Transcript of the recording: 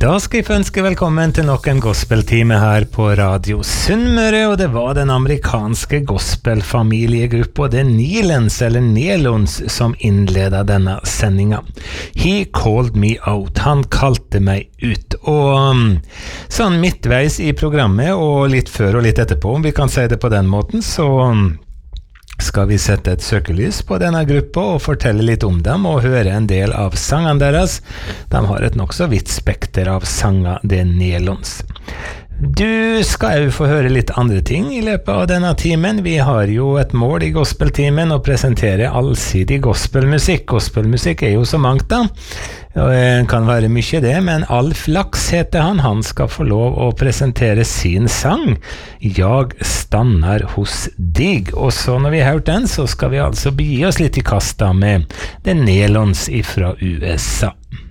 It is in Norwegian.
Da skal jeg ønske velkommen til nok en gospeltime her på Radio Sunnmøre, og det var den amerikanske gospelfamiliegruppa The Nilons, eller Nelons, som innledet denne sendinga. He called me out, han kalte meg ut, og sånn midtveis i programmet, og litt før og litt etterpå, om vi kan si det på den måten, så skal vi sette et søkelys på denne gruppa og fortelle litt om dem og høre en del av sangene deres. De har et nok så vidt spekter av sanger, The Nelons. Du skal jo få høre litt andre ting i løpet av denne timen. Vi har jo et mål i gospeltimen å presentere allsidig gospelmusikk. Gospelmusikk er jo så mangt da, og det kan være mye det, men Alf Laks heter han. Han skal få lov å presentere sin sang, Jeg stannar hos dig. Og så når vi har hørt den, så skal vi altså begi oss litt i kasta med The Nelons ifra USA.